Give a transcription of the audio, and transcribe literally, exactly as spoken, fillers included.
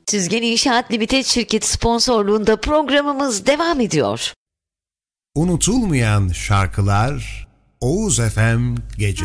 Süzgen İnşaat Limited şirketi sponsorluğunda programımız devam ediyor. Unutulmayan şarkılar Oğuz F M Gece.